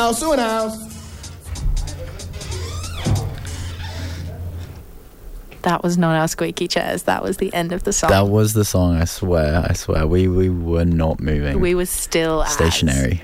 That was not our squeaky chairs. That was the end of the song. That was the song, I swear. We were not moving. We were still stationary.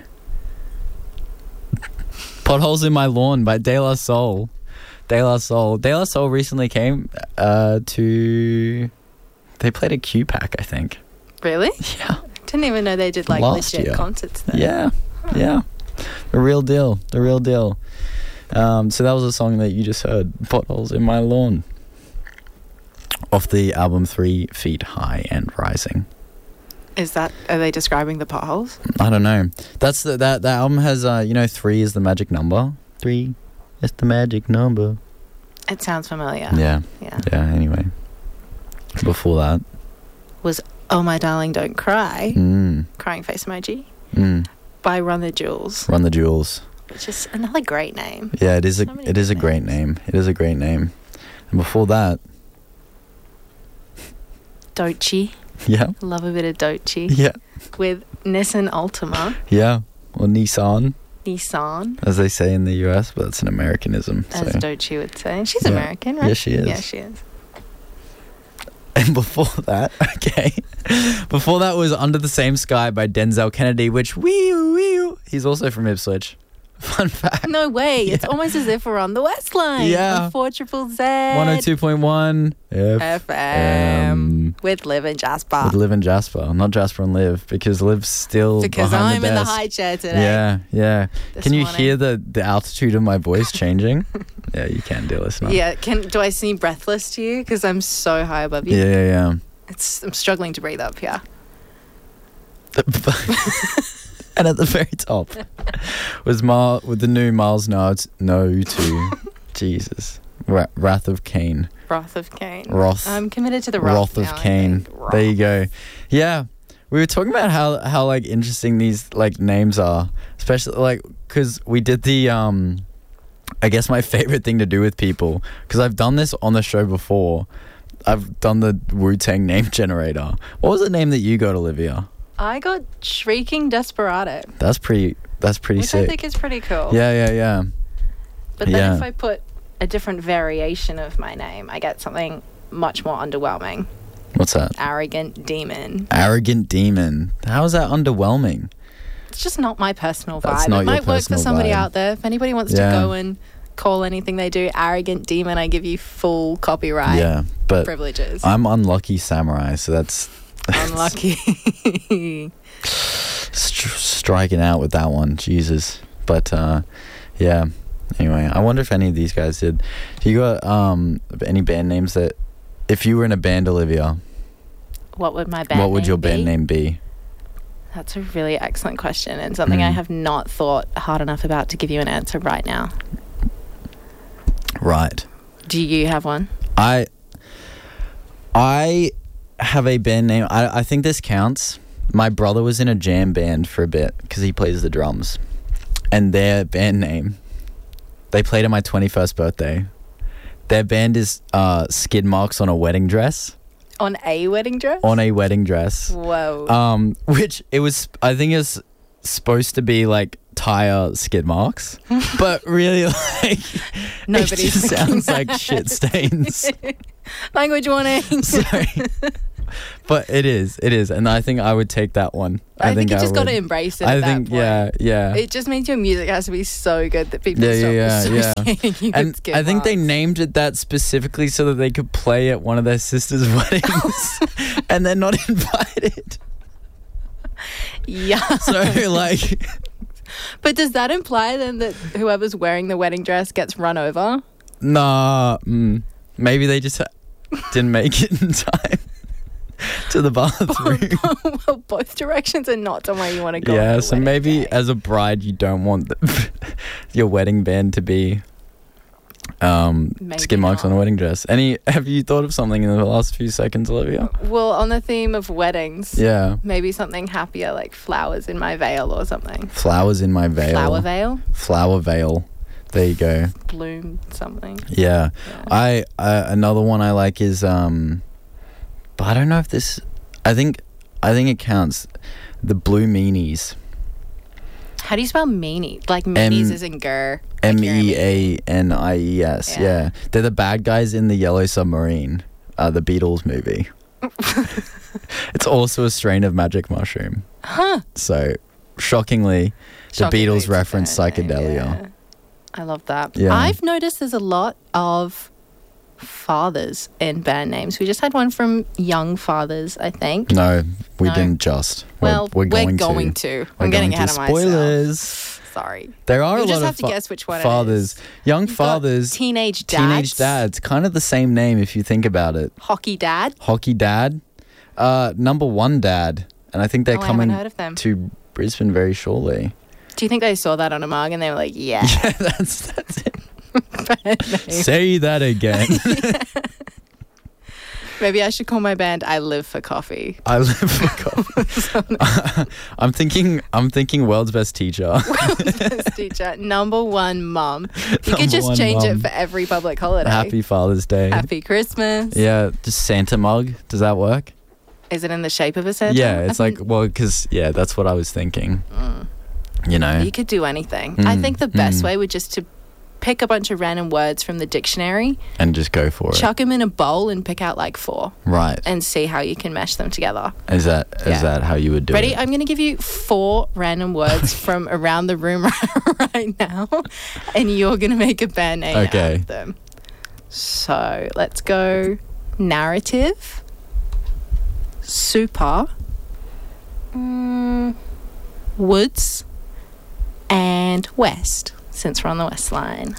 Potholes in My Lawn by De La Soul. De La Soul recently came to... They played a Q-Pack, I think. Really? Yeah. Didn't even know they did like Last legit year. concerts there. Yeah. Yeah. The real deal. So that was a song that you just heard. Potholes in My Lawn. Off the album 3 Feet High and Rising. Are they describing the potholes? I don't know. That's that album has 3 is the magic number. 3 is the magic number. It sounds familiar. Yeah. Anyway, before that was Oh My Darling Don't Cry, crying face emoji, by Run the Jewels. Run the Jewels, which is another great name. Yeah, it is a great name. It is a great name. And before that, Doechii. Yeah. Love a bit of Doechii. Yeah. With Nissan Altima. Yeah. Or Nissan. Nissan. As they say in the US, but it's an Americanism. As Doechii would say. She's American, right? Yes, she is. Yeah, she is. And before that, before that was Under the Same Sky by Denzel Kennedy, which he's also from Ipswich. Fun fact. No way. Yeah. It's almost as if we're on the West Line. Yeah. On 4ZZZ. 102.1 FM. With Liv and Jasper. Not Jasper and Liv, because Liv's still because behind I'm the in the desk. high chair today. Yeah. Can you hear the altitude of my voice changing? Yeah, you can, dear listener. Yeah. Do I seem breathless to you? Because I'm so high above you. Yeah. I'm struggling to breathe up here. And at the very top was with the new Miles No to Jesus. Wrath of Cain. I'm committed to the Wrath of Cain. There you go. Yeah. We were talking about how like interesting these like names are, especially like because we did the I guess my favorite thing to do with people, because I've done this on the show before. I've done the Wu-Tang name generator. What was the name that you got, Olivia? I got Shrieking Desperado. That's pretty sick. Which I think is pretty cool. Yeah. But then if I put a different variation of my name, I get something much more underwhelming. What's that? Arrogant Demon. Arrogant Demon. How is that underwhelming? It's just not my personal That's vibe. not it might work for somebody vibe. out there. If anybody wants to go and call anything they do Arrogant Demon, I give you full copyright privileges. I'm Unlucky Samurai, so that's... Unlucky. Striking out with that one, Jesus. But yeah. Anyway, I wonder if any of these guys did. You got any band names that, if you were in a band, Olivia, what would my band? What would your band name be? That's a really excellent question, and something I have not thought hard enough about to give you an answer right now. Right. Do you have one? I have a band name. I think this counts. My brother was in a jam band for a bit because he plays the drums. And their band name, they played at my 21st birthday. Their band is Skid Marks on a Wedding Dress. On a wedding dress? On a wedding dress. Whoa. Which it was, I think it's supposed to be like tire skid marks, but really like it just sounds like shit stains. Language warning. Sorry. But it is, and I think I would take that one. I think you just got to embrace it. Yeah. It just means your music has to be so good that people stop associating you and with skid I think marks. they named it that specifically so that they could play at one of their sisters' weddings, and they're not invited. Yeah. So like. But does that imply then that whoever's wearing the wedding dress gets run over? Nah. Maybe they just didn't make it in time to the bathroom. Well, both directions are not somewhere you want to go. Yeah, so maybe as a bride you don't want your wedding band to be skid marks on a wedding dress. Have you thought of something in the last few seconds, Olivia? Well, on the theme of weddings, maybe something happier like flowers in my veil or something. Flowers in my veil. Flower veil. Flower veil. There you go. Bloom something. Yeah. I another one I like is but I don't know if this. I think it counts. The Blue Meanies. How do you spell meanie? Like meanies is in gur. MEANIES. Yeah. They're the bad guys in the Yellow Submarine, the Beatles movie. It's also a strain of magic mushroom. Huh. So, shockingly, the Beatles reference psychedelia. Yeah. I love that. Yeah. I've noticed there's a lot of fathers in band names. We just had one from Young Fathers, I think. No, we didn't just. Well, we're going to. I'm getting ahead of myself. Spoilers. Sorry. There are you a lot just of have to guess which one fathers. It is. Young fathers. Teenage dads. Teenage dads. Kind of the same name if you think about it. Hockey dad. Hockey dad. Number one dad. And I think they're coming to Brisbane very shortly. Do you think they saw that on a mug and they were like, yeah. Yeah, that's it. Say that again. Yeah. Maybe I should call my band I Live for Coffee. I Live for Coffee. I'm thinking World's Best Teacher. World's Best Teacher. Number one mum. You could just change it for every public holiday. Happy Father's Day. Happy Christmas. Yeah, just Santa mug. Does that work? Is it in the shape of a Santa? Yeah, it's because that's what I was thinking. You know. You could do anything. I think the best way would just to pick a bunch of random words from the dictionary and just go for it. Chuck them in a bowl and pick out like 4. Right. And see how you can mesh them together. Is that how you would do it? Ready? I'm going to give you 4 random words from around the room right now, and you're going to make a band name out of them. So let's go narrative, super, woods, and west. Since we're on the West Line.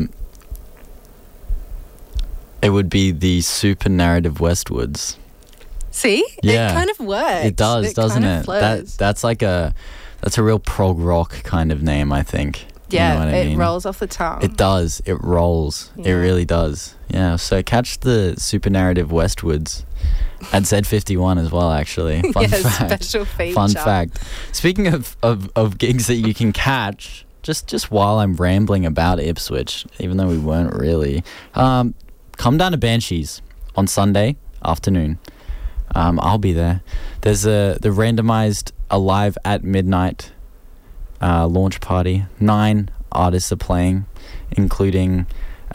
It would be the super narrative Westwoods. See? Yeah. It kind of works. It does, doesn't it? Flows. That's a real prog rock kind of name, I think. Yeah, you know what I mean? Rolls off the tongue. It does. It rolls. Yeah. It really does. Yeah. So catch the super narrative Westwoods at Z51 as well, actually. Fun fact. Special feature. Fun fact. Speaking of gigs that you can catch, just while I'm rambling about Ipswich, even though we weren't really, come down to Banshees on Sunday afternoon. I'll be there. There's the randomized Alive at Midnight launch party. 9 artists are playing, including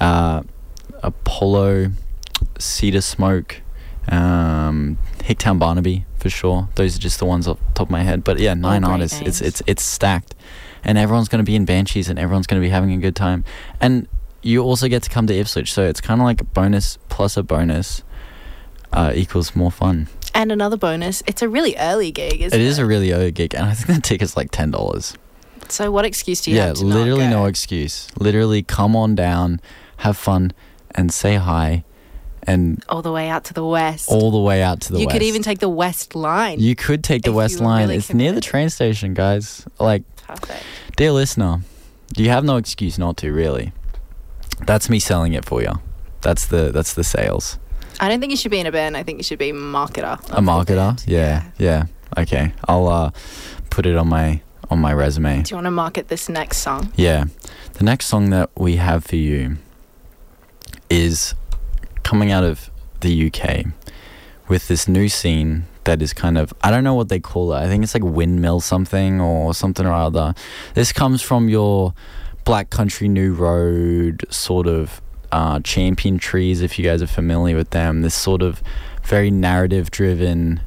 Apollo, Cedar Smoke, Hicktown Barnaby for sure. Those are just the ones off the top of my head. But yeah, 9 artists. Names. It's stacked. And everyone's going to be in Banshees and everyone's going to be having a good time. And you also get to come to Ipswich. So it's kind of like a bonus plus a bonus equals more fun. And another bonus, it's a really early gig, isn't it? It is a really early gig. And I think the ticket's like $10. So what excuse do you have to literally not go? No excuse. Literally come on down, have fun, and say hi. And all the way out to the west. All the way out to the west. You could even take the West Line. You could take the West Line. Really it's near the train station, guys. Perfect. Dear listener, you have no excuse not to, really. That's me selling it for you. That's the sales. I don't think you should be in a band. I think you should be a marketer. A marketer? Yeah. Okay. I'll put it on my resume. Do you want to market this next song? Yeah. The next song that we have for you is coming out of the UK with this new scene that is kind of, I don't know what they call it. I think it's like windmill something or something or other. This comes from your Black Country New Road sort of Champion Trees, if you guys are familiar with them. This sort of very narrative driven,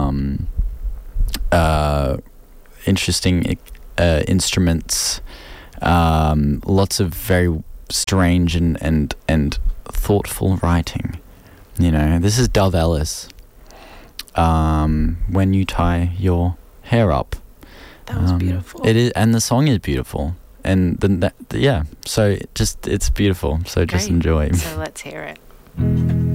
interesting instruments, lots of very strange and thoughtful writing. You know, this is Dove Ellis. When you tie your hair up. That was beautiful. It is, and the song is beautiful, and so it's beautiful. So just enjoy. So let's hear it.